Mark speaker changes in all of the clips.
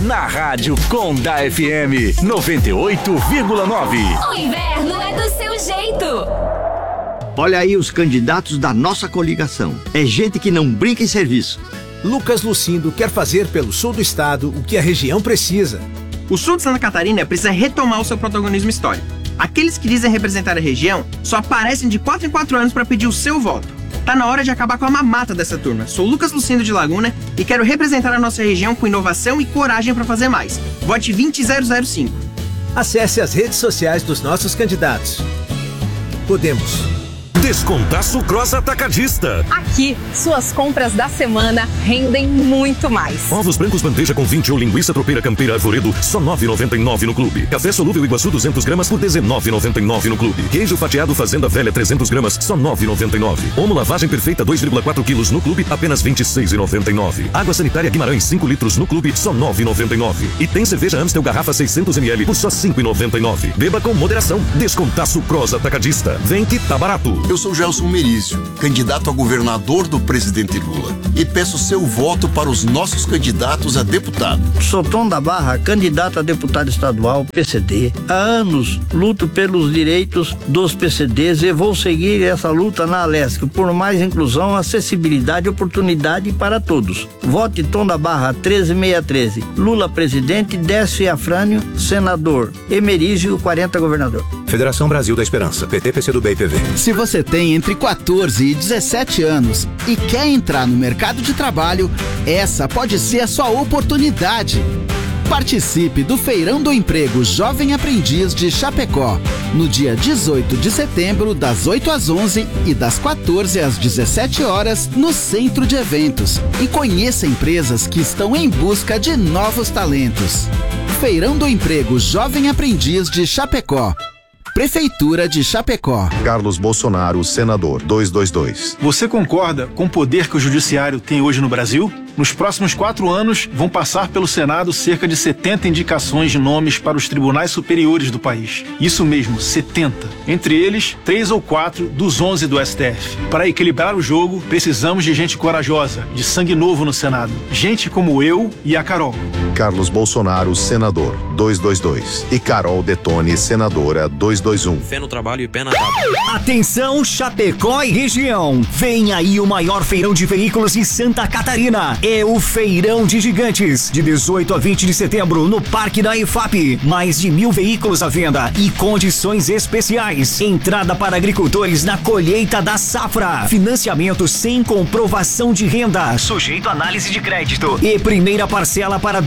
Speaker 1: na Rádio Conda FM 98,9.
Speaker 2: O inverno é do seu jeito.
Speaker 3: Olha aí os candidatos da nossa coligação. É gente que não brinca em serviço.
Speaker 4: Lucas Lucindo quer fazer pelo sul do estado o que a região precisa.
Speaker 5: O sul de Santa Catarina precisa retomar o seu protagonismo histórico. Aqueles que dizem representar a região só aparecem de 4 em 4 anos para pedir o seu voto. Tá na hora de acabar com a mamata dessa turma. Sou Lucas Lucindo de Laguna e quero representar a nossa região com inovação e coragem para fazer mais. Vote 20005.
Speaker 4: Acesse as redes sociais dos nossos candidatos. Podemos.
Speaker 6: Descontaço Cross Atacadista.
Speaker 7: Aqui, suas compras da semana rendem muito mais.
Speaker 6: Ovos brancos bandeja com 20 ou linguiça tropeira campeira arvoredo, só R$ 9,99 no clube. Café solúvel Iguaçu 200 gramas por R$ 19,99 no clube. Queijo fatiado Fazenda Velha 300 gramas, só R$ 9,99. Omo lavagem perfeita 2,4 quilos no clube, apenas R$ 26,99. Água sanitária Guimarães 5 litros no clube, só R$ 9,99. E tem cerveja Amstel garrafa 600 ml por só R$ 5,99. Beba com moderação. Descontaço Cross Atacadista. Vem que tá barato.
Speaker 8: Eu sou Gelson Merício, candidato a governador do presidente Lula, e peço seu voto para os nossos candidatos a deputado.
Speaker 3: Sou Tom da Barra, candidato a deputado estadual PCD. Há anos luto pelos direitos dos PCDs e vou seguir essa luta na Alesc por mais inclusão, acessibilidade e oportunidade para todos. Vote Tom da Barra 13613. Lula presidente, Décio Afrânio senador, Emerígio 40 governador.
Speaker 4: Federação Brasil da Esperança, PT, PCdoB e PV.
Speaker 9: Se você tem entre 14 e 17 anos e quer entrar no mercado de trabalho, essa pode ser a sua oportunidade. Participe do Feirão do Emprego Jovem Aprendiz de Chapecó, no dia 18 de setembro, das 8 às 11 e das 14 às 17 horas, no Centro de Eventos. E conheça empresas que estão em busca de novos talentos. Feirão do Emprego Jovem Aprendiz de Chapecó. Prefeitura de Chapecó.
Speaker 10: Carlos Bolsonaro, senador, 222.
Speaker 11: Você concorda com o poder que o judiciário tem hoje no Brasil? Nos próximos 4 anos, vão passar pelo Senado cerca de 70 indicações de nomes para os tribunais superiores do país. Isso mesmo, 70. Entre eles, 3 ou 4 dos 11 do STF. Para equilibrar o jogo, precisamos de gente corajosa, de sangue novo no Senado. Gente como eu e a Carol.
Speaker 10: Carlos Bolsonaro, senador, 222. E Carol Detone, senadora, 221.
Speaker 12: Fé no trabalho e pé na tábua.
Speaker 1: Atenção, Chapecó e região. Vem aí o maior feirão de veículos de Santa Catarina. É o Feirão de Gigantes, de 18 a 20 de setembro, no Parque da EFAP. Mais de 1.000 veículos à venda e condições especiais. Entrada para agricultores na colheita da safra. Financiamento sem comprovação de renda, sujeito a análise de crédito. E primeira parcela para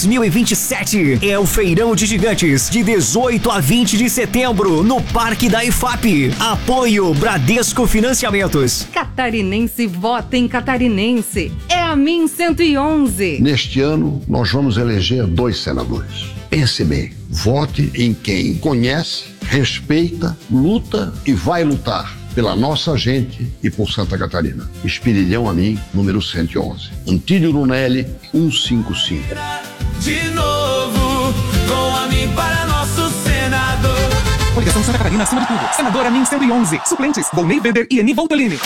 Speaker 1: 2027. É o Feirão de Gigantes, de 18 a 20 de setembro, no Parque da EFAP. Apoio Bradesco Financiamentos.
Speaker 7: Catarinense vota em catarinense. É a MIN 111.
Speaker 13: Neste ano, nós vamos eleger 2 senadores. Pense bem, vote em quem conhece, respeita, luta e vai lutar pela nossa gente e por Santa Catarina. Espinilhão Amin, número 111. Antílio Lunelli, 155.
Speaker 14: De novo, com Amin para nosso senador.
Speaker 15: Coligação Santa Catarina acima de tudo. Senador Amin 111. Suplentes, Volney Weber e Eni Voltolini.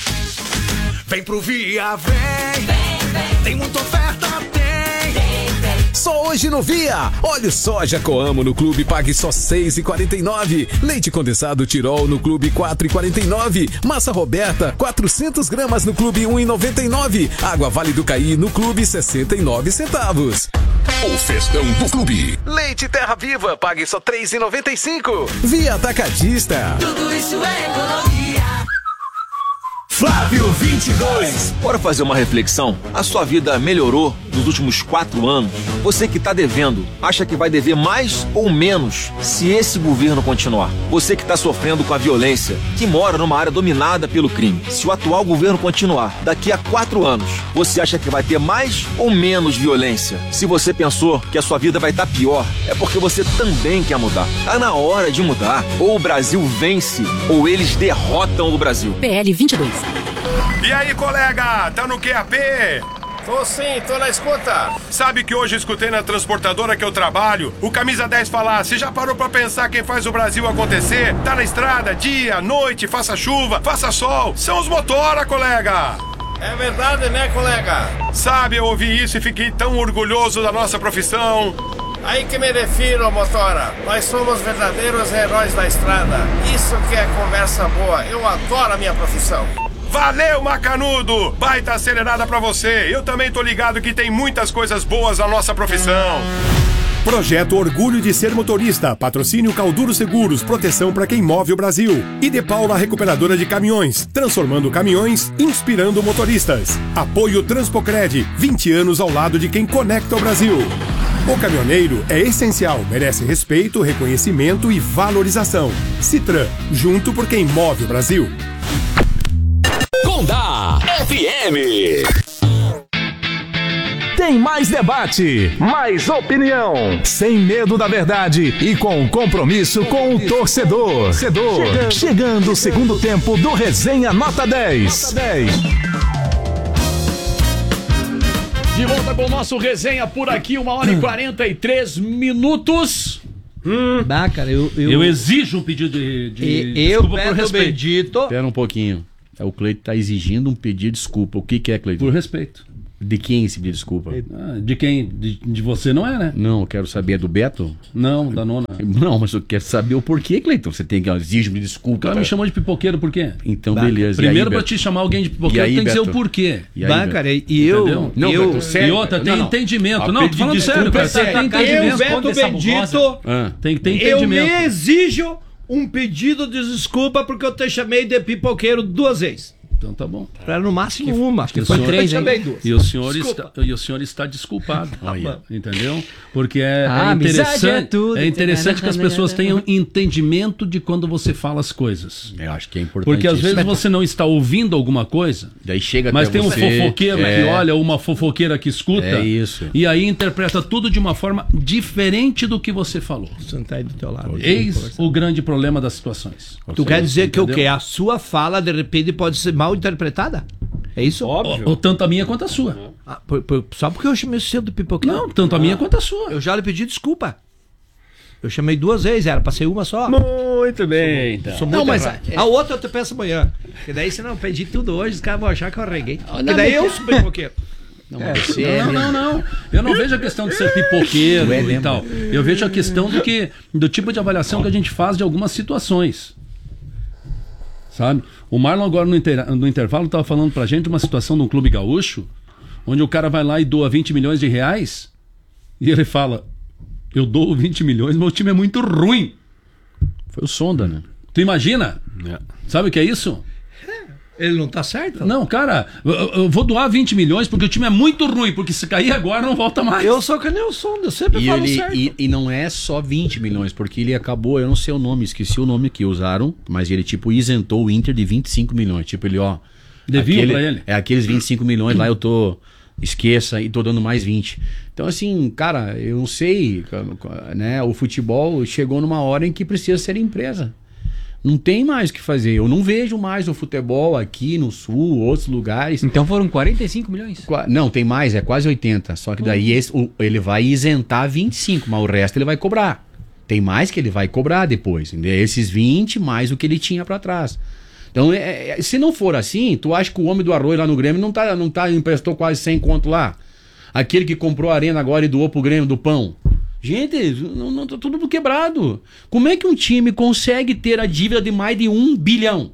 Speaker 14: Vem pro Via, vem. Tem muita oferta, tem.
Speaker 16: Só hoje no Via. Óleo soja Coamo no clube, pague só R$ 6,49. Leite condensado Tirol no clube, R$ 4,49. Massa Roberta, 400 gramas no clube, R$ 1,99. Água Vale do Caí no clube, 69 centavos.
Speaker 6: O festão do clube.
Speaker 16: Leite Terra Viva, pague só R$ 3,95. Via Atacadista.
Speaker 14: Tudo isso é economia.
Speaker 1: Flávio 22. Bora fazer uma reflexão? A sua vida melhorou nos últimos 4 anos? Você que está devendo, acha que vai dever mais ou menos se esse governo continuar? Você que está sofrendo com a violência, que mora numa área dominada pelo crime, se o atual governo continuar, daqui a 4 anos, você acha que vai ter mais ou menos violência? Se você pensou que a sua vida vai estar pior, é porque você também quer mudar. Tá na hora de mudar. Ou o Brasil vence, ou eles derrotam o Brasil.
Speaker 7: PL 22.
Speaker 17: E aí, colega, tá no QAP?
Speaker 18: Tô sim, tô na escuta.
Speaker 17: Sabe que hoje eu escutei na transportadora que eu trabalho o Camisa 10 falar: você já parou pra pensar quem faz o Brasil acontecer? Tá na estrada, dia, noite, faça chuva, faça sol. São os motora, colega.
Speaker 18: É verdade, né, colega?
Speaker 17: Sabe, eu ouvi isso e fiquei tão orgulhoso da nossa profissão.
Speaker 18: Aí que me refiro, motora. Nós somos verdadeiros heróis da estrada. Isso que é conversa boa. Eu adoro a minha profissão.
Speaker 17: Valeu, Macanudo! Baita acelerada pra você. Eu também tô ligado que tem muitas coisas boas na nossa profissão.
Speaker 12: Projeto Orgulho de Ser Motorista, patrocínio Calduro Seguros, proteção para quem move o Brasil. E De Paula Recuperadora de Caminhões, transformando caminhões, inspirando motoristas. Apoio Transpocred, 20 anos ao lado de quem conecta o Brasil. O caminhoneiro é essencial, merece respeito, reconhecimento e valorização. Citran, junto por quem move o Brasil.
Speaker 19: Condá FM. Tem mais debate, mais opinião, sem medo da verdade e com compromisso com o torcedor. Chegando o segundo tempo do Resenha Nota 10.
Speaker 20: De volta com o nosso Resenha por aqui, 1h43.
Speaker 3: Dá, cara,
Speaker 20: Eu exijo um pedido de desculpa por respeito.
Speaker 3: Bendito.
Speaker 20: Espera um pouquinho. O Cleiton tá exigindo um pedido de desculpa. O que é, Cleiton?
Speaker 21: Por respeito.
Speaker 20: De quem esse pedido de desculpa?
Speaker 21: De quem? De você não é, né?
Speaker 20: Não, eu quero saber. É do Beto?
Speaker 21: Não, da nona.
Speaker 20: Não, mas eu quero saber o porquê, Cleiton. Você tem que exigir desculpa.
Speaker 21: Ela me chamou de pipoqueiro por quê?
Speaker 20: Então, beleza.
Speaker 21: Primeiro, pra te chamar alguém de pipoqueiro, tem que dizer o porquê.
Speaker 3: Cara, e eu...
Speaker 21: Não,
Speaker 3: eu
Speaker 21: Beto, sério, e outra, tem entendimento. Não, tô falando sério, cara. Tem entendimento.
Speaker 3: Beto Bendito,
Speaker 21: tem que ter entendimento.
Speaker 3: Eu me exijo um pedido de desculpa porque eu te chamei de pipoqueiro 2 vezes.
Speaker 21: Então tá bom.
Speaker 3: Era no máximo uma, acho que
Speaker 21: foi
Speaker 3: 3,
Speaker 21: e o senhor está desculpado. Entendeu? Porque é interessante que as pessoas tenham entendimento de quando você fala as coisas.
Speaker 20: Eu acho que é importante.
Speaker 21: Porque às vezes você não está ouvindo alguma coisa,
Speaker 20: daí chega
Speaker 21: mas
Speaker 20: até
Speaker 21: tem um
Speaker 20: você,
Speaker 21: fofoqueiro que olha, uma fofoqueira que escuta,
Speaker 20: e
Speaker 21: aí interpreta tudo de uma forma diferente do que você falou.
Speaker 3: Você não tá aí do teu lado.
Speaker 21: Eis o grande problema das situações.
Speaker 3: Tu quer dizer que o quê? A sua fala de repente pode ser mal interpretada? É isso?
Speaker 21: Óbvio. Ou tanto a minha quanto a sua.
Speaker 3: Só porque eu chamei o cedo do pipoqueiro?
Speaker 21: Não, tanto a minha quanto a sua.
Speaker 3: Eu já lhe pedi desculpa. Eu chamei 2 vezes, era pra ser uma só.
Speaker 21: Muito bem, então.
Speaker 3: Não, mas a outra eu te peço amanhã. Porque daí se não pedi tudo hoje, os caras vão achar que eu arreguei. Porque daí eu sou pipoqueiro.
Speaker 21: Não. Eu não vejo a questão de ser pipoqueiro e tal. Eu vejo a questão do tipo de avaliação que a gente faz de algumas situações. Sabe? O Marlon agora no intervalo estava falando pra gente uma situação de um clube gaúcho, onde o cara vai lá e doa 20 milhões de reais, e ele fala, eu dou 20 milhões, mas o time é muito ruim.
Speaker 20: Foi o Sonda, né?
Speaker 21: Tu imagina? Sabe o que é isso?
Speaker 3: Ele não tá certo?
Speaker 21: Não, cara, eu vou doar 20 milhões porque o time é muito ruim, porque se cair agora não volta mais.
Speaker 3: Eu sou que nem o Sonda, eu sempre falo certo.
Speaker 20: E não é só 20 milhões, porque ele acabou, eu não sei o nome, esqueci o nome que usaram, mas ele tipo isentou o Inter de 25 milhões. Tipo, ele,
Speaker 21: devia pra ele.
Speaker 20: É aqueles 25 milhões lá, esqueça, e tô dando mais 20. Então, assim, cara, eu não sei, né? O futebol chegou numa hora em que precisa ser empresa. Não tem mais o que fazer. Eu não vejo mais o futebol aqui no Sul, outros lugares.
Speaker 22: Então foram 45 milhões?
Speaker 20: Não, tem mais, é quase 80. Só que daí ele vai isentar 25, mas o resto ele vai cobrar. Tem mais que ele vai cobrar depois. Entendeu? Esses 20 mais o que ele tinha pra trás. Então, se não for assim, tu acha que o homem do Arroio lá no Grêmio não emprestou quase 100 conto lá? Aquele que comprou a arena agora e doou pro Grêmio do Pão. Gente, não tá tudo quebrado. Como é que um time consegue ter a dívida de mais de 1 bilhão?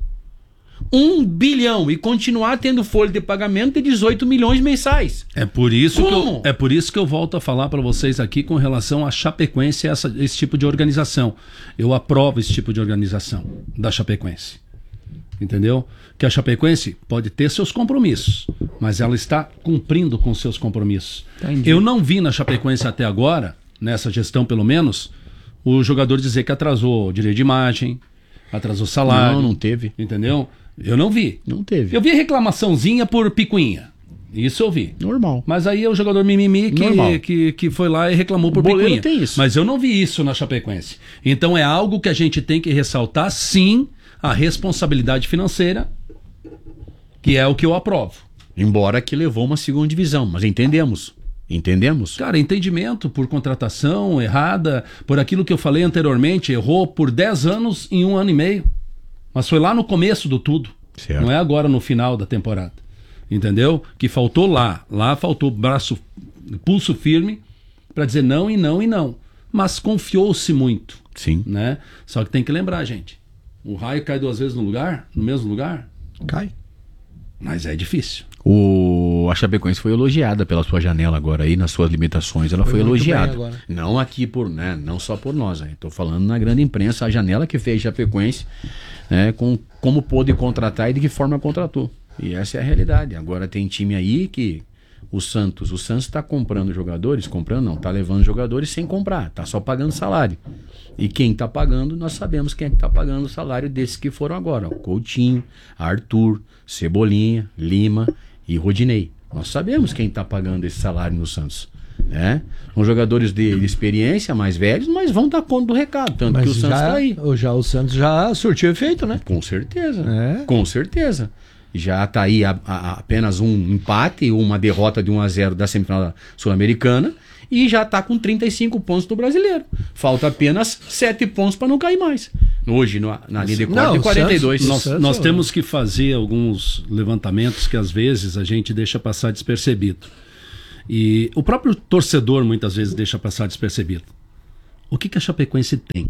Speaker 20: 1 bilhão e continuar tendo folha de pagamento de 18 milhões mensais?
Speaker 21: É por isso que eu volto a falar para vocês aqui com relação à Chapecoense, esse tipo de organização. Eu aprovo esse tipo de organização da Chapecoense. Entendeu? Que a Chapecoense pode ter seus compromissos, mas ela está cumprindo com seus compromissos. Entendi. Eu não vi na Chapecoense até agora, nessa gestão pelo menos, o jogador dizer que atrasou direito de imagem, atrasou salário.
Speaker 20: Não teve.
Speaker 21: Entendeu? Eu não vi.
Speaker 20: Não teve.
Speaker 21: Eu vi reclamaçãozinha por picuinha. Isso eu vi.
Speaker 20: Normal.
Speaker 21: Mas aí é o jogador mimimi que foi lá e reclamou por picuinha.
Speaker 20: Tem isso.
Speaker 21: Mas eu não vi isso na Chapecoense. Então é algo que a gente tem que ressaltar, sim, a responsabilidade financeira, que é o que eu aprovo.
Speaker 20: Embora que levou uma segunda divisão, mas entendemos.
Speaker 21: Cara, entendimento por contratação errada, por aquilo que eu falei anteriormente, errou por 10 anos em 1 ano e meio. Mas foi lá no começo do tudo.
Speaker 20: Certo.
Speaker 21: Não é agora no final da temporada. Entendeu? Que faltou lá. Lá faltou pulso firme para dizer não e não e não. Mas confiou-se muito.
Speaker 20: Sim.
Speaker 21: Né? Só que tem que lembrar, gente. O raio cai 2 vezes no mesmo lugar?
Speaker 2: Cai.
Speaker 21: Mas é difícil.
Speaker 20: A Chapecoense foi elogiada pela sua janela agora aí, nas suas limitações, ela foi elogiada. Não aqui não só por nós, estou falando na grande imprensa, a janela que fez Chapecoense, né, com como pôde contratar e de que forma contratou. E essa é a realidade. Agora tem time aí que o Santos está comprando jogadores, está levando jogadores sem comprar, está só pagando salário. E quem está pagando, nós sabemos quem é que está pagando o salário desses que foram agora. Coutinho, Arthur, Cebolinha, Lima e Rodinei. Nós sabemos quem está pagando esse salário no Santos. Né? São jogadores de experiência, mais velhos, mas vão dar conta do recado. Tanto
Speaker 2: mas
Speaker 20: que o Santos está aí.
Speaker 2: O Santos já surtiu efeito, né?
Speaker 20: Com certeza. Com certeza. Já está aí apenas um empate e uma derrota de 1-0 da semifinal sul-americana e já está com 35 pontos do brasileiro. Falta apenas 7 pontos para não cair mais. Hoje, na linha de corte, 42.
Speaker 21: Nós temos que fazer alguns levantamentos que às vezes a gente deixa passar despercebido. E o próprio torcedor muitas vezes deixa passar despercebido. O que a Chapecoense tem?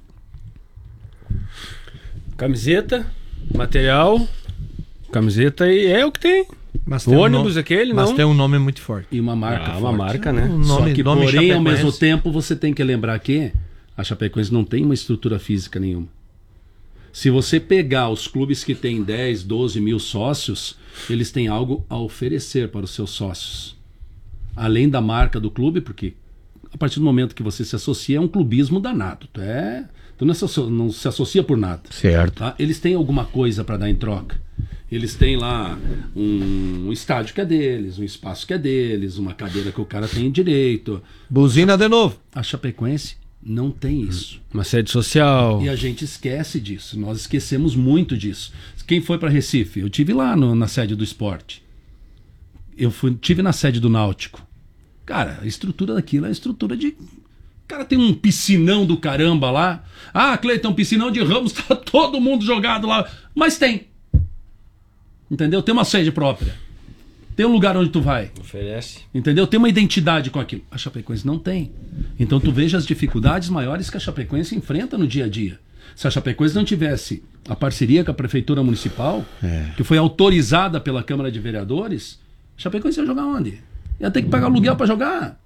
Speaker 22: Camiseta, material... Camiseta e é o que tem.
Speaker 2: Mas
Speaker 22: o
Speaker 2: tem
Speaker 22: ônibus aquele,
Speaker 2: mas
Speaker 22: não.
Speaker 2: tem um nome muito forte.
Speaker 21: E uma marca forte.
Speaker 22: Uma marca, né?
Speaker 21: Só que, porém, ao mesmo tempo, você tem que lembrar que a Chapecoense não tem uma estrutura física nenhuma. Se você pegar os clubes que têm 10, 12 mil sócios, eles têm algo a oferecer para os seus sócios. Além da marca do clube, porque a partir do momento que você se associa, é um clubismo danado. Tu não se associa por nada.
Speaker 20: Certo.
Speaker 21: Tá? Eles têm alguma coisa para dar em troca. Eles têm lá um estádio que é deles, um espaço que é deles, uma cadeira que o cara tem direito.
Speaker 2: Buzina de novo.
Speaker 21: A Chapecoense não tem isso.
Speaker 22: Uma sede social.
Speaker 21: E a gente esquece disso. Nós esquecemos muito disso. Quem foi para Recife? Eu tive lá na sede do Sport. Tive na sede do Náutico. Cara, a estrutura daquilo é a estrutura de... O cara tem um piscinão do caramba lá. Ah, Cleiton, piscinão de Ramos, tá todo mundo jogado lá. Mas tem. Entendeu? Tem uma sede própria. Tem um lugar onde tu vai.
Speaker 22: Oferece.
Speaker 21: Entendeu? Tem uma identidade com aquilo. A Chapecoense não tem. Então tu veja as dificuldades maiores que a Chapecoense enfrenta no dia a dia. Se a Chapecoense não tivesse a parceria com a Prefeitura Municipal, que foi autorizada pela Câmara de Vereadores, a Chapecoense ia jogar onde? Ia ter que pagar aluguel para jogar.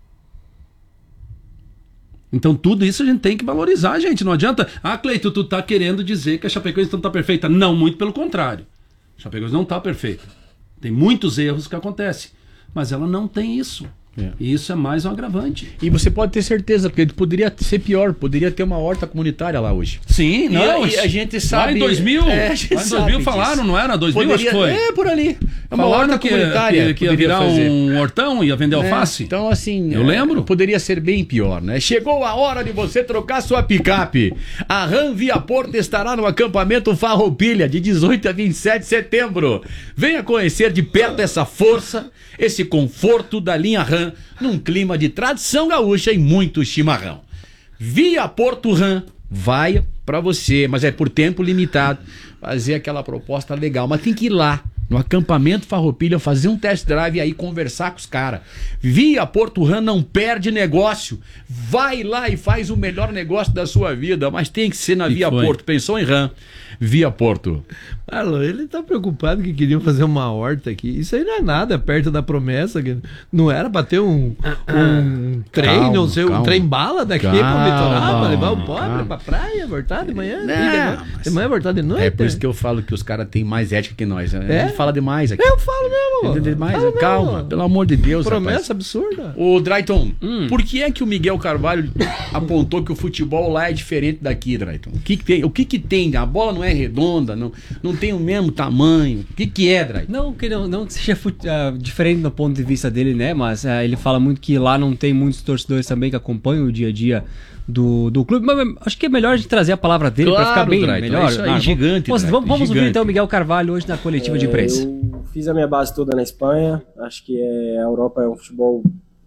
Speaker 21: Então tudo isso a gente tem que valorizar, gente. Não adianta... Ah, Cleito, tu tá querendo dizer que a Chapecoense não tá perfeita. Não, muito pelo contrário. A Chapecoense não tá perfeita. Tem muitos erros que acontecem. Mas ela não tem isso. E isso é mais um agravante.
Speaker 20: E você pode ter certeza, porque poderia ser pior. Poderia ter uma horta comunitária lá hoje.
Speaker 21: Sim, não.
Speaker 20: E a gente sabe...
Speaker 21: Lá em 2000, lá em 2000 falaram, não era? 2000
Speaker 20: poderia,
Speaker 21: acho que foi.
Speaker 20: É, por ali.
Speaker 21: É uma horta comunitária. Que ia virar um hortão, ia vender alface.
Speaker 20: Então, assim...
Speaker 21: Eu lembro.
Speaker 20: Poderia ser bem pior, né? Chegou a hora de você trocar sua picape. A RAM Via Porto estará no acampamento Farroupilha, de 18 a 27 de setembro. Venha conhecer de perto essa força, esse conforto da linha RAM, num clima de tradição gaúcha e muito chimarrão. Via Porto RAM vai pra você, mas é por tempo limitado, fazer aquela proposta legal, mas tem que ir lá no acampamento Farroupilha, fazer um test drive e aí conversar com os caras. Via Porto RAM não perde negócio. Vai lá e faz o melhor negócio da sua vida, mas tem que ser na Via Porto. Pensou em RAM? Via Porto.
Speaker 2: Marlon, ele tá preocupado que queriam fazer uma horta aqui. Isso aí não é nada perto da promessa. Que não era pra ter um trem,
Speaker 20: calma,
Speaker 2: não sei, um trem bala daqui pro litoral, pra levar o pobre pra praia, voltar de manhã. De manhã, voltar de noite.
Speaker 20: É por isso que eu falo que os caras têm mais ética que nós. Né? A gente fala demais aqui.
Speaker 2: Eu falo mesmo.
Speaker 20: Demais. Calma, pelo amor de Deus.
Speaker 2: Promessa
Speaker 20: rapaz.
Speaker 2: absurda.
Speaker 20: Ô, Drayton, por que é que o Miguel Carvalho apontou que o futebol lá é diferente daqui, Drayton? O que tem? A bola não é redonda, não tem o mesmo tamanho. O que é, Drayton?
Speaker 23: Não que seja diferente do ponto de vista dele, né? Mas ele fala muito que lá não tem muitos torcedores também que acompanham o dia a dia do clube, mas acho que é melhor a gente trazer a palavra dele para ficar bem melhor.
Speaker 20: Isso aí, gigante.
Speaker 23: Vamos ouvir então o Miguel Carvalho hoje na coletiva de imprensa.
Speaker 24: Eu fiz a minha base toda na Espanha, acho que a Europa é um futebol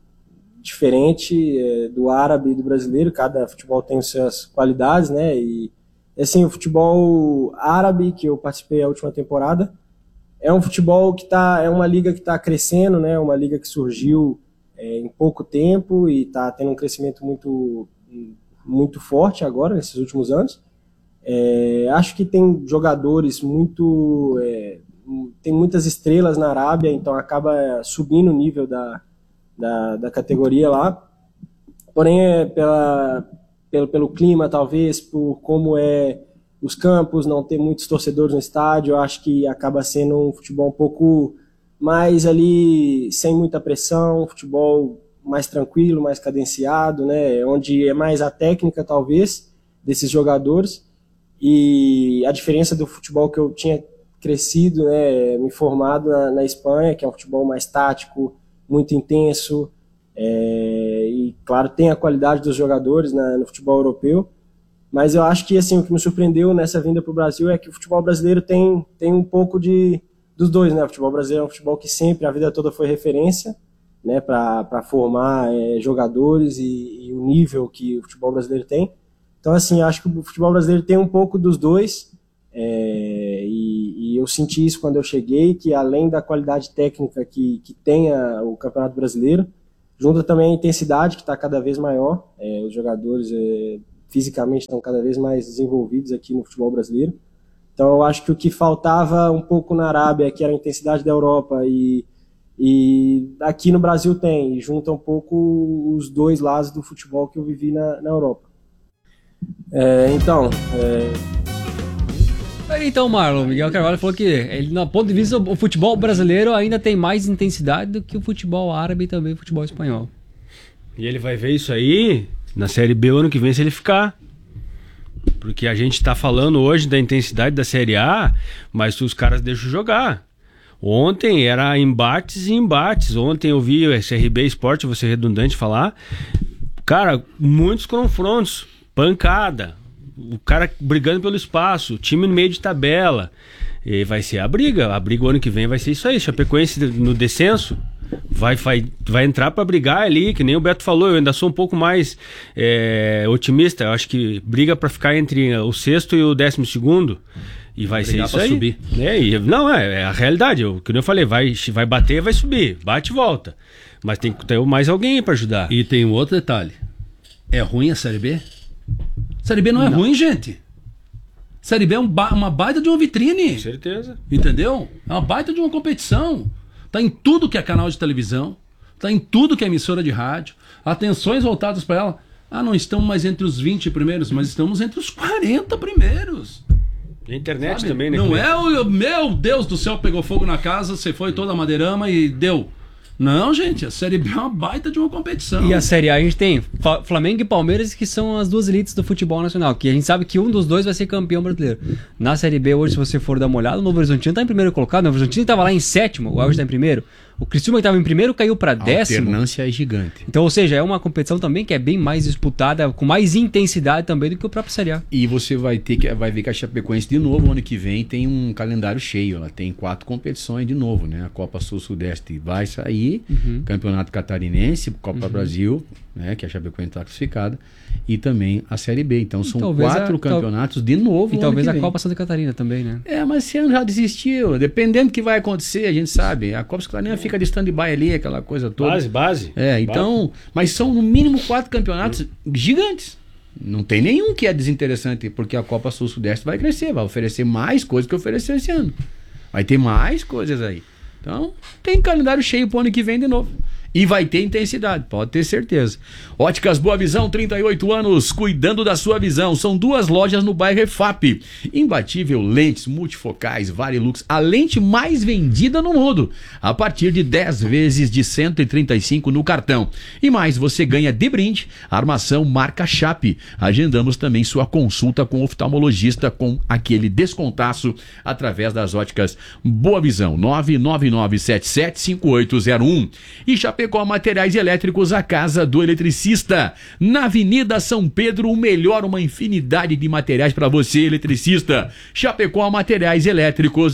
Speaker 24: diferente do árabe e do brasileiro, cada futebol tem suas qualidades, né? E assim, o futebol árabe, que eu participei a última temporada, é um futebol que é uma liga que está crescendo, né? Uma liga que surgiu em pouco tempo e está tendo um crescimento muito forte agora, nesses últimos anos. Acho que tem jogadores tem muitas estrelas na Arábia, então acaba subindo o nível da categoria lá. Porém, pelo clima, talvez, por como os campos, não ter muitos torcedores no estádio, eu acho que acaba sendo um futebol um pouco mais ali, sem muita pressão, um futebol mais tranquilo, mais cadenciado, né? Onde é mais a técnica, talvez, desses jogadores. E a diferença do futebol que eu tinha crescido, né, me formado na Espanha, que é um futebol mais tático, muito intenso, e claro, tem a qualidade dos jogadores no futebol europeu, mas eu acho que assim, o que me surpreendeu nessa vinda para o Brasil é que o futebol brasileiro tem um pouco dos dois, né? O futebol brasileiro é um futebol que sempre, a vida toda foi referência, né, para formar jogadores e o nível que o futebol brasileiro tem. Então, assim, acho que o futebol brasileiro tem um pouco dos dois, e eu senti isso quando eu cheguei, que além da qualidade técnica que tem o Campeonato Brasileiro, junta também a intensidade, que está cada vez maior. Os jogadores fisicamente estão cada vez mais desenvolvidos aqui no futebol brasileiro. Então, eu acho que o que faltava um pouco na Arábia, que era a intensidade da Europa, e aqui no Brasil tem, e junta um pouco os dois lados do futebol que eu vivi na Europa.
Speaker 23: Então, Marlon, Miguel Carvalho falou que, no ponto de vista, o futebol brasileiro ainda tem mais intensidade do que o futebol árabe e também o futebol espanhol.
Speaker 22: E ele vai ver isso aí na Série B o ano que vem, se ele ficar. Porque a gente tá falando hoje da intensidade da Série A, mas os caras deixam jogar. Ontem era embates e embates. Ontem eu vi o CRB Esporte, vou ser redundante falar. Cara, muitos confrontos, pancada, o cara brigando pelo espaço, o time no meio de tabela. E vai ser a briga o ano que vem vai ser isso aí. Chapecoense no descenso vai entrar para brigar ali, que nem o Beto falou. Eu ainda sou um pouco mais otimista. Eu acho que briga para ficar entre o 6º e o 12º. E vai ser isso aí. Subir. É a realidade. Como eu falei, vai bater, vai subir, bate e volta. Mas tem que ter mais alguém para ajudar.
Speaker 21: E tem um outro detalhe. É ruim a Série B? Série B não é ruim, gente. Série B é uma baita de uma vitrine.
Speaker 22: Com certeza.
Speaker 21: Entendeu? É uma baita de uma competição. Tá em tudo que é canal de televisão. Tá em tudo que é emissora de rádio. Atenções voltadas para ela. Não estamos mais entre os 20 primeiros, mas estamos entre os 40 primeiros.
Speaker 22: E a internet, sabe? Também, né?
Speaker 21: Não é o meu Deus do céu, pegou fogo na casa, você foi toda a madeirama e deu. Não, gente, a Série B é uma baita de uma competição.
Speaker 23: E a Série A a gente tem Flamengo e Palmeiras, que são as duas elites do futebol nacional, que a gente sabe que um dos dois vai ser campeão brasileiro. Na Série B hoje, se você for dar uma olhada, o Novo Horizontino tá em primeiro colocado, o Novo Horizontino estava lá em 7º, o Alves está em primeiro. O Criciúma que estava em primeiro caiu para 10º.
Speaker 20: A alternância é gigante.
Speaker 23: Então, ou seja, é uma competição também que é bem mais disputada, com mais intensidade também do que o próprio Série A.
Speaker 20: E você vai ver que a Chapecoense de novo, ano que vem, tem um calendário cheio. Ela tem 4 competições de novo, né? A Copa Sul-Sudeste vai sair, Campeonato Catarinense, Copa Brasil, né? Que a Chapecoense está classificada, e também a Série B. Então são 4 campeonatos de novo.
Speaker 23: E talvez a Copa Santa Catarina também, né?
Speaker 20: Mas esse ano já desistiu. Dependendo do que vai acontecer, a gente sabe. A Copa Santa Catarina fica de stand-by ali, aquela coisa toda.
Speaker 22: Base.
Speaker 20: Então, mas são no mínimo 4 campeonatos gigantes. Não tem nenhum que é desinteressante, porque a Copa Sul-Sudeste vai crescer, vai oferecer mais coisas que ofereceu esse ano. Vai ter mais coisas aí. Então, tem calendário cheio pro ano que vem de novo. E vai ter intensidade, pode ter certeza. Óticas Boa Visão, 38 anos, cuidando da sua visão. São 2 lojas no bairro EFAP. Imbatível lentes multifocais Varilux, a lente mais vendida no mundo. A partir de 10 vezes de 135 no cartão. E mais, você ganha de brinde a armação marca Chape. Agendamos também sua consulta com o oftalmologista com aquele descontaço através das Óticas Boa Visão. 999775801. E Chapecó Materiais Elétricos, a casa do eletricista. Na Avenida São Pedro, o melhor, uma infinidade de materiais para você, eletricista. Chapecó Materiais Elétricos,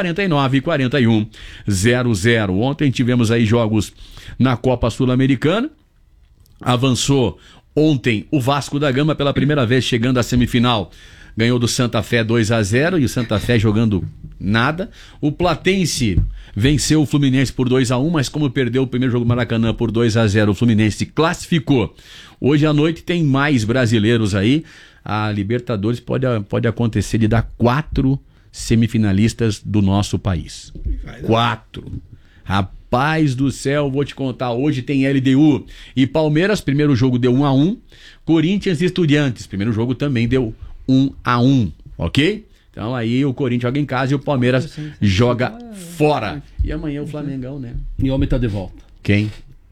Speaker 20: 2049-4100. Ontem tivemos aí jogos na Copa Sul-Americana. Avançou ontem o Vasco da Gama pela primeira vez, chegando à semifinal ganhou do Santa Fé 2-0 e o Santa Fé jogando nada. O Platense venceu o Fluminense por 2-1, mas como perdeu o primeiro jogo do Maracanã por 2-0, o Fluminense classificou. Hoje à noite tem mais brasileiros aí. A Libertadores pode acontecer de dar 4 semifinalistas do nosso país. 4. Rapaz do céu, vou te contar. Hoje tem LDU e Palmeiras. Primeiro jogo deu 1-1. Corinthians e Estudiantes. Primeiro jogo também deu 1-1. Ok? Então aí o Corinthians joga em casa e o Palmeiras joga fora. E amanhã o Flamengão, né?
Speaker 21: E o homem tá de volta.
Speaker 20: Quem?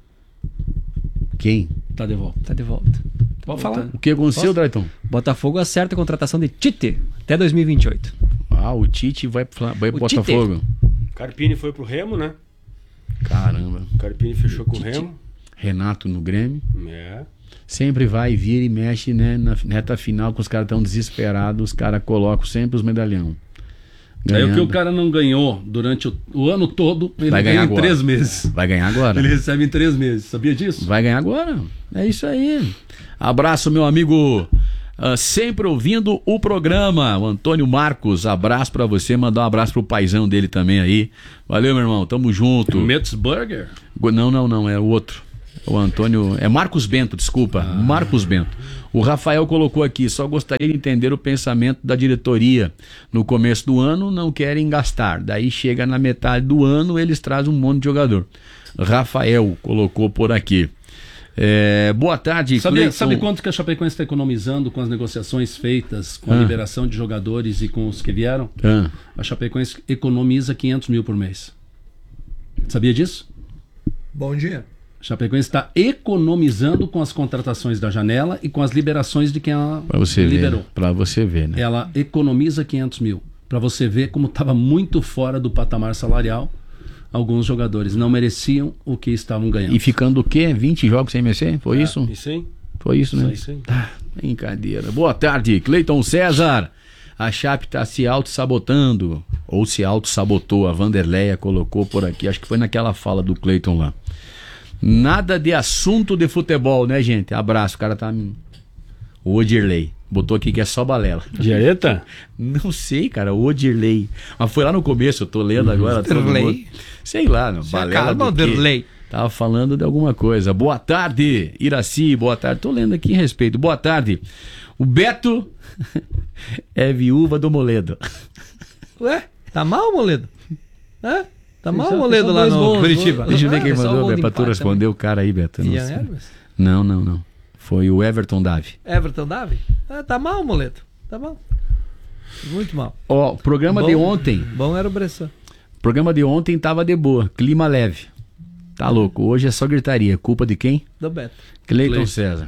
Speaker 21: Tá de volta.
Speaker 23: Tá de volta.
Speaker 21: Pode falar.
Speaker 20: O que aconteceu, Drayton?
Speaker 23: Botafogo acerta a contratação de Tite até 2028.
Speaker 20: Ah, o Tite vai pro Botafogo.
Speaker 22: Carpini foi pro Remo, né?
Speaker 20: Caramba.
Speaker 22: Carpini fechou com o Remo.
Speaker 20: Renato no Grêmio.
Speaker 22: É.
Speaker 20: Sempre vai, vira e mexe, né? Na reta final, que os caras estão desesperados, os caras colocam sempre os medalhão.
Speaker 21: Aí o que o cara não ganhou durante o ano todo, ele vai ganhar em 3 meses.
Speaker 20: Vai ganhar agora.
Speaker 21: Ele recebe em 3 meses. Sabia disso?
Speaker 20: Vai ganhar agora. É isso aí. Abraço, meu amigo. Sempre ouvindo o programa. O Antônio Marcos, abraço pra você. Mandar um abraço pro paizão dele também aí. Valeu, meu irmão. Tamo junto.
Speaker 21: Metzburger?
Speaker 20: Não. É o outro. O Antônio... É Marcos Bento, desculpa. Marcos Bento. O Rafael colocou aqui, só gostaria de entender o pensamento da diretoria. No começo do ano não querem gastar. Daí chega na metade do ano, eles trazem um monte de jogador. Rafael colocou por aqui. Boa tarde,
Speaker 21: sabe quanto que a Chapecoense está economizando com as negociações feitas, com a liberação de jogadores e com os que vieram? A Chapecoense economiza 500 mil por mês. Sabia disso?
Speaker 2: Bom dia.
Speaker 21: A Chapecoense está economizando com as contratações da janela e com as liberações de quem ela liberou.
Speaker 20: Para você ver, né?
Speaker 21: Ela economiza 500 mil. Para você ver como estava muito fora do patamar salarial. Alguns jogadores não mereciam o que estavam ganhando.
Speaker 20: E ficando o quê? 20 jogos sem vencer? Foi isso?
Speaker 22: Isso aí.
Speaker 20: Foi isso, né?
Speaker 22: Isso aí.
Speaker 20: Brincadeira. Boa tarde, Cleiton César. A Chape está se auto-sabotando. Ou se auto-sabotou. A Vanderleia colocou por aqui. Acho que foi naquela fala do Cleiton lá. Nada de assunto de futebol, né, gente? Abraço, o cara tá... O Odirley. Botou aqui que é só balela.
Speaker 22: Diareta?
Speaker 20: Não sei, cara, o Odirley. Mas foi lá no começo, eu tô lendo agora. Sei lá, não. Balela do quê? Tava falando de alguma coisa. Boa tarde, Iraci, boa tarde. Tô lendo aqui em respeito. Boa tarde. O Beto é viúva do Moledo.
Speaker 2: Ué, tá mal, Moledo? Tá mal o Moledo lá no Curitiba.
Speaker 20: Deixa eu ver quem mandou, Beto, pra tu responder o cara aí, Beto. Não. Foi o Everton Davi.
Speaker 2: Everton Davi? Tá mal, Moledo. Tá mal. Muito mal.
Speaker 20: Ó, programa de ontem.
Speaker 2: Bom era o Bressan.
Speaker 20: Programa de ontem tava de boa, clima leve. Tá louco, hoje é só gritaria. Culpa de quem?
Speaker 2: Do Beto.
Speaker 20: Cleiton César.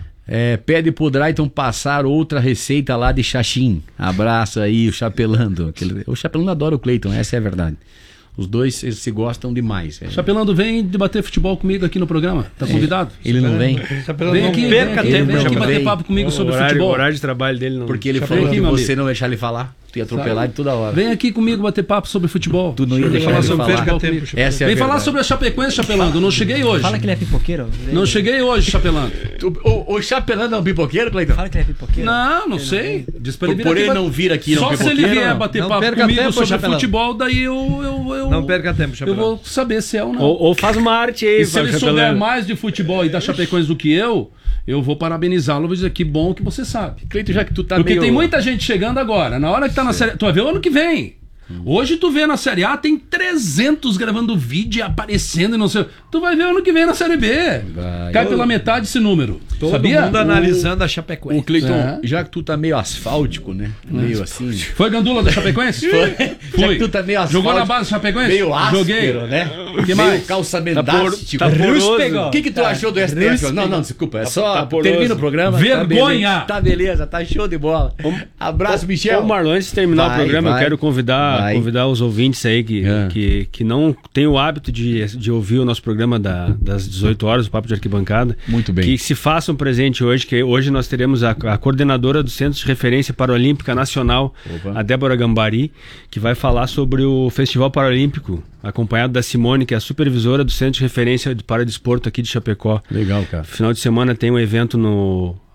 Speaker 20: Pede pro Drayton passar outra receita lá de xaxim. Abraço aí, o Chapelando. O Chapelando adora o Cleiton, essa é a verdade. Os dois se gostam demais.
Speaker 21: Chapelando, vem debater futebol comigo aqui no programa. Tá convidado?
Speaker 20: Ele não vem?
Speaker 21: Vem aqui, vem aqui bater papo comigo sobre futebol.
Speaker 22: O horário de trabalho dele não...
Speaker 20: Porque ele falou que você não deixar ele falar. Tu ia atropelar ele toda hora.
Speaker 21: Vem aqui comigo bater papo sobre futebol.
Speaker 20: Tu não ia deixar ele falar.
Speaker 21: Essa é a Vem falar sobre a Chapecoense, Chapelando. Não cheguei hoje.
Speaker 23: Fala que ele é pipoqueiro.
Speaker 21: Não cheguei hoje, Chapelando.
Speaker 20: O Chapelando é um pipoqueiro, Cleiton?
Speaker 23: Fala que ele é pipoqueiro.
Speaker 21: Não sei.
Speaker 20: Por ele não vir aqui,
Speaker 21: só se ele vier bater papo comigo sobre futebol, daí eu...
Speaker 2: Não perca tempo, Chapelando.
Speaker 21: Eu vou saber se é ou não.
Speaker 22: Ou faz uma arte aí.
Speaker 21: E se ele souber mais de futebol e da Chapecoense do que eu vou parabenizá-lo, vou dizer que bom que você sabe.
Speaker 20: Cleiton, já que tu tá
Speaker 21: Porque tem muita gente chegando agora, na hora que tá na série... Tu vai ver o ano que vem. Hoje tu vê na Série A, tem 300 gravando vídeo e aparecendo e não sei... Tu vai ver o ano que vem na Série B. Cai pela metade esse número.
Speaker 2: Todo mundo analisando a Chapecoense.
Speaker 20: O Cleiton, já que tu tá meio asfáltico, né? Meio assim...
Speaker 21: Foi Gandula da Chapecoense?
Speaker 20: Foi. Já que tu tá meio asfáltico.
Speaker 21: Jogou na base da Chapecoense?
Speaker 20: Meio áspero,
Speaker 21: joguei.
Speaker 20: Né?
Speaker 21: Que mais?
Speaker 20: Meio calçamendástico.
Speaker 21: O
Speaker 20: que tu achou do STF? Não, desculpa. É só termina o programa.
Speaker 21: Vergonha!
Speaker 20: Tá beleza, tá show de bola. Abraço, Michel.
Speaker 22: Ô, Marlon, antes de terminar o programa, eu quero convidar os ouvintes aí que não tem o hábito de ouvir o nosso programa das 18 horas, o Papo de Arquibancada.
Speaker 20: Muito bem.
Speaker 22: Que se façam presente hoje, que hoje nós teremos a coordenadora do Centro de Referência Paralímpica Nacional, a Débora Gambari, que vai falar sobre o Festival Paralímpico, acompanhado da Simone, que é a supervisora do Centro de Referência para Desporto aqui de Chapecó.
Speaker 20: Legal, cara.
Speaker 22: Final de semana tem um evento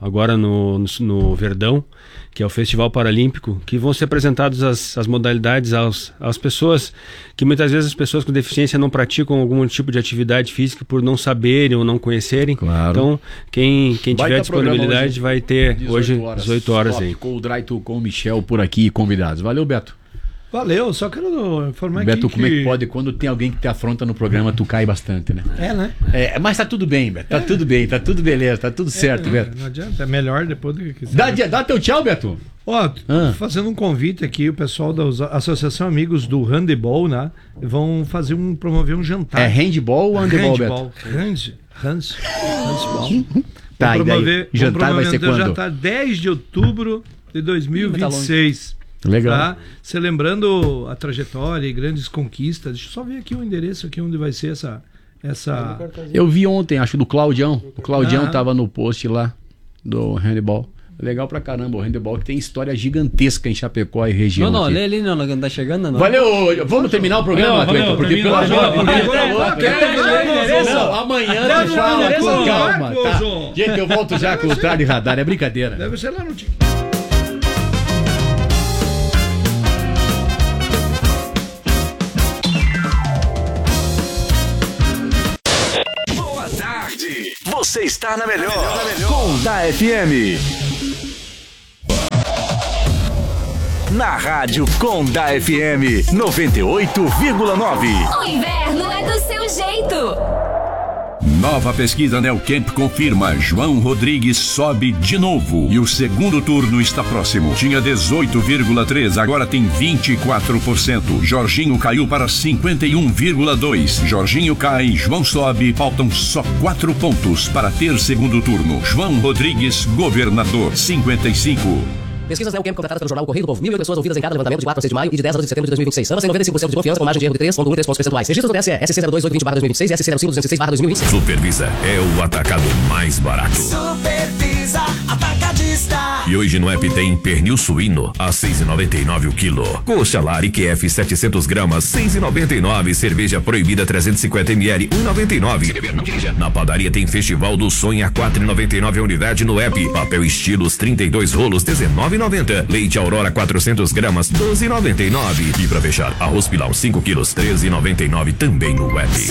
Speaker 22: agora no Verdão, que é o Festival Paralímpico, que vão ser apresentadas as modalidades às pessoas, que muitas vezes as pessoas com deficiência não praticam algum tipo de atividade física por não saberem ou não conhecerem.
Speaker 20: Claro.
Speaker 22: Então, quem tiver disponibilidade vai ter hoje 18 horas aí.
Speaker 20: Com o Draito, com o Michel por aqui, convidados. Valeu, Beto.
Speaker 2: Valeu, só quero informar
Speaker 20: Beto,
Speaker 2: aqui
Speaker 20: como é que pode, quando tem alguém que te afronta no programa, tu cai bastante, né?
Speaker 2: Né?
Speaker 20: Mas tá tudo bem, Beto. Tá tudo bem, tá tudo beleza, tá tudo certo, Beto.
Speaker 2: Não adianta, é melhor depois do que quiser.
Speaker 20: Dá teu tchau, Beto.
Speaker 2: Fazendo um convite aqui, o pessoal da Associação Amigos do Handebol, né? Vão promover um jantar.
Speaker 20: É handball ou handebol, Beto?
Speaker 2: Handball.
Speaker 20: Tá, e daí? Jantar vai ser quando?
Speaker 2: Jantar 10 de outubro de 2026.
Speaker 20: Legal.
Speaker 2: Tá? Você lembrando a trajetória e grandes conquistas. Deixa eu só ver aqui o endereço aqui onde vai ser essa...
Speaker 20: Eu vi ontem, acho, do Claudião. O Claudião tava no post lá do handball. Legal pra caramba, o handball que tem história gigantesca em Chapecó e região.
Speaker 23: Não, lê ali, não tá chegando, não.
Speaker 20: Valeu, vamos terminar o programa, Cleiton, porque pelo amor de Deus. Amanhã tu fala com calma, tá? Gente, eu volto já com o Tralho Radar, é brincadeira.
Speaker 2: Deve ser lá no TikTok.
Speaker 19: Você está na melhor. Com da FM. Na rádio com da FM 98,9.
Speaker 4: O inverno é do seu jeito.
Speaker 5: Nova pesquisa Neocamp confirma: João Rodrigues sobe de novo e o segundo turno está próximo. Tinha 18,3%, agora tem 24%. Jorginho caiu para 51,2%. Jorginho cai, João sobe, faltam só 4 pontos para ter segundo turno. João Rodrigues, governador, 55%.
Speaker 8: Pesquisas Neocamp contratadas pelo jornal Correio do Povo. 1.008 pessoas ouvidas em cada levantamento de 4 a 6 de maio e de 10 a 12 de setembro de 2026. Ambas têm 95% de confiança com margem de erro de 3,1 pontos percentuais. Registros do TSE, SC 02820/2026 e SC 05216/2026.
Speaker 6: Supervisa é o atacado mais barato.
Speaker 14: Supervisa Atacadista.
Speaker 6: E hoje no app tem pernil suíno a 6,99 o quilo. Coxa Lari QF 700 gramas 6,99. Cerveja proibida 350 ml 1,99. Na padaria tem Festival do Sonho a 4,99 a unidade no app. Papel Estilos 32 rolos 19,90. Leite Aurora 400 gramas 12,99. E pra fechar, arroz pilão 5 quilos 13,99 também no app.